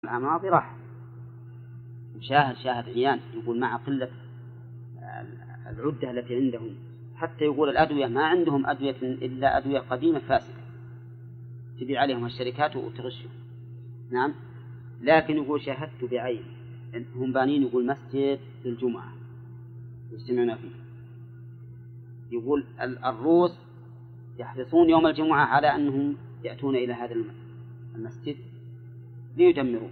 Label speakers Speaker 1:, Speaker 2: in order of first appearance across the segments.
Speaker 1: الماضي راح شاهد عيان، يقول مع قلة العدة التي عندهم، حتى يقول الأدوية ما عندهم أدوية إلا أدوية قديمة فاسدة تبيع عليهم الشركات وتغشهم. نعم، لكن يقول شاهدت بعين هم بانين، يقول مسجد للجمعة يجتمعون فيه، يقول الروس يحرصون يوم الجمعة على أنهم يأتون إلى هذا المسجد ليدمروا.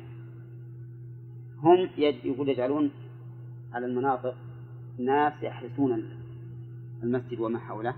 Speaker 1: هم يقول يجعلون على المناطق ناس يحرسون المسجد وما حوله،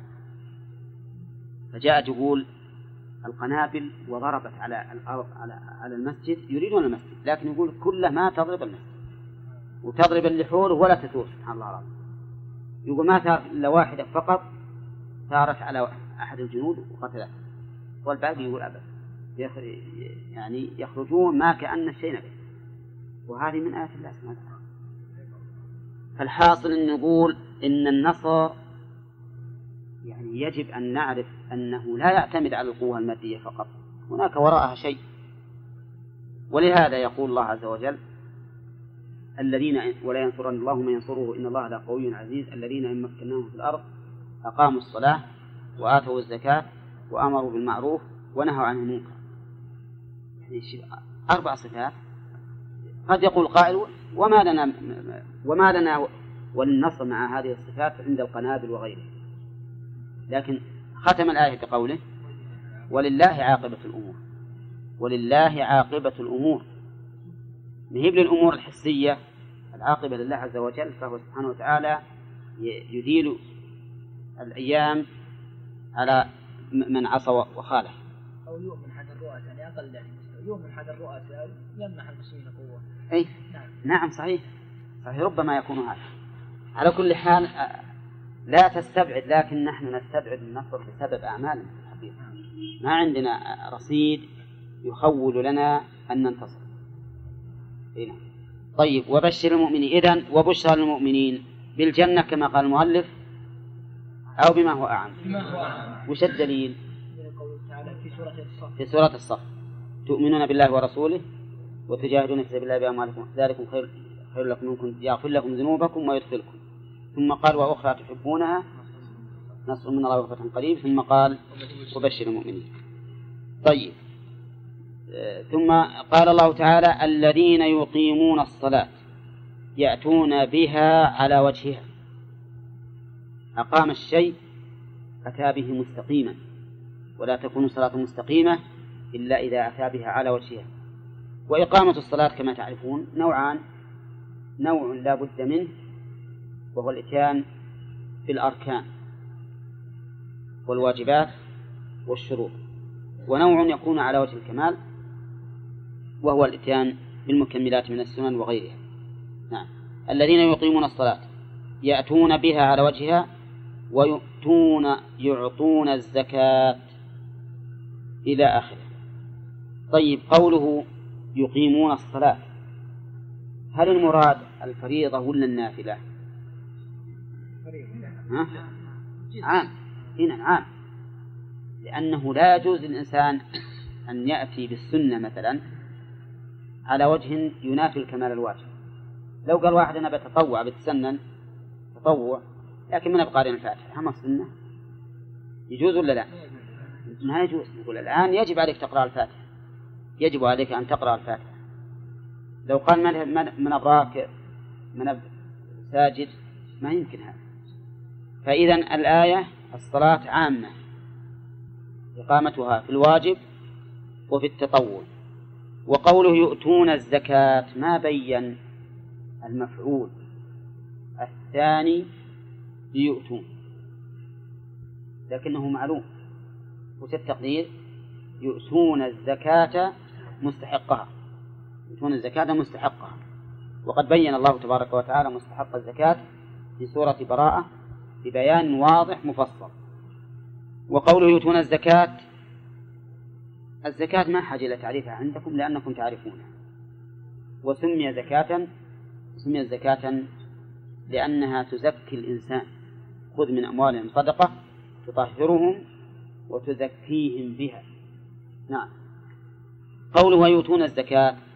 Speaker 1: فجاءت يقول القنابل وضربت على الأرض على المسجد، يريدون المسجد، لكن يقول كله ما تضرب المسجد وتضرب اللي حوله ولا تثور. سبحان الله العظيم. يقول ما ثار إلا واحدة فقط ثارت على أحد الجنود وقتلته، والباقي يقول أبدا، يعني يخرجون ما كأن الشيء نبي. وهذه من آيات الله سبحانه وتعالى. فالحاصل أن نقول إن النصر يعني يجب أن نعرف أنه لا يعتمد على القوة المادية فقط، هناك وراءها شيء. ولهذا يقول الله عز وجل الذين ولا ينصرن الله من ينصره إن الله لقوي عزيز، الذين إن مكناهم في الأرض أقاموا الصلاة وآتوا الزكاة وأمروا بالمعروف ونهوا عن المنكر. يعني 4 صفات. قد يقول قائل وما لنا والنصر مع هذه الصفات عند القنابل وغيره، لكن ختم الآية بقوله ولله عاقبة الأمور. ولله عاقبة الأمور، مهيب للأمور الحسية، العاقبة لله عز وجل، فهو سبحانه وتعالى يديل الأيام على من عصى وخالف.
Speaker 2: أو يؤمن حد الرؤساء لأقل يؤمن حد الرؤساء يمنح المسلمين قوة.
Speaker 1: أي نعم صحيح ربما يكون هذا. على كل حال لا تستبعد، لكن نحن نستبعد النصر بسبب أعمالنا الحقيقة، ما عندنا رصيد يخول لنا أن ننتصر. هنا. طيب وبشر المؤمنين، إذن وبشر المؤمنين بالجنة كما قال المؤلف أو بما هو أعم. وش الدليل؟ في سورة الصف تؤمنون بالله ورسوله وتجاهدون في سبيل الله بأموالكم ذلكم خير لكم منكم يغفر لكم ذنوبكم ويدخلكم. ثم قال وأخرى تحبونها نصر من الله وفتح قريب. ثم قال وبشر المؤمنين. طيب ثم قال الله تعالى الذين يقيمون الصلاة يأتون بها على وجهها. أقام الشيء أتى به مستقيما، ولا تكون الصلاة مستقيمة إلا إذا أتى بها على وجهها. وإقامة الصلاة كما تعرفون نوعان، نوع لا بد منه وهو الإتيان بالأركان والواجبات والشروط، ونوع يكون على وجه الكمال وهو الإتيان بالمكملات من السنن وغيرها. نعم. الذين يقيمون الصلاة يأتون بها على وجهها يعطون الزكاة إلى آخره. طيب قوله يقيمون الصلاة، هل المراد الفريضة ولا النافلة؟ عام. هنا عام، لأنه لا يجوز للإنسان أن يأتي بالسنة مثلا على وجه ينافي الكمال الواجب. لو قال واحد أنا بتطوع بتسنن تطوع لكن من بقارئ الفاتحة هم السنة، يجوز ولا لا؟ ما يجوز. نقول الآن يجب عليك تقرأ الفاتحة، يجب عليك أن تقرأ الفاتحة. لو قال من أبراك من ساجد ما يمكن هذا. فإذا الآية الصلاة عامة إقامتها في الواجب وفي التطوع. وقوله يؤتون الزكاة ما بين المفعول الثاني ليؤتون، لكنه معلوم. وش التقدير؟ يؤتون الزكاة مستحقها، يؤتون الزكاة مستحقها. وقد بين الله تبارك وتعالى مستحق الزكاة في سورة براءة ببيان واضح مفصل. وقوله يؤتون الزكاة، الزكاة ما حاجة إلى تعريفها عندكم لأنكم تعرفونها. وسمي زكاة لأنها تزكي الإنسان، خذ من أموالهم صدقة تطهرهم وتزكيهم بها. نعم. قوله ويؤتون الزكاة